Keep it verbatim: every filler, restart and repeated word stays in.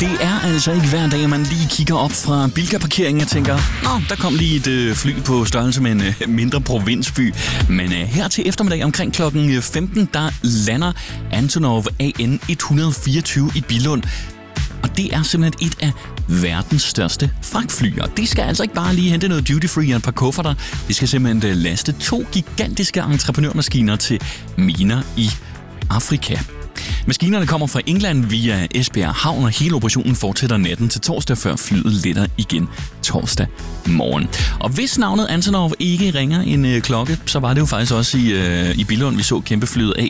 Det er altså ikke hver dag, man lige kigger op fra Bilka-parkeringen og tænker, nå, der kom lige et øh, fly på størrelse med en øh, mindre provinsby. Men øh, her til eftermiddag omkring klokken femten, der lander Antonov A N et hundrede fireogtyve i Billund. Og det er simpelthen et af verdens største fragtfly. Og det skal altså ikke bare lige hente noget duty-free og et par kufferter. Det skal simpelthen laste to gigantiske entreprenørmaskiner til miner i Afrika. Maskinerne kommer fra England via Esbjerg Havn, og hele operationen fortsætter natten til torsdag, før flyet letter igen torsdag morgen. Og hvis navnet Antonov ikke ringer en øh, klokke, så var det jo faktisk også i, øh, i Billund, vi så kæmpeflyet A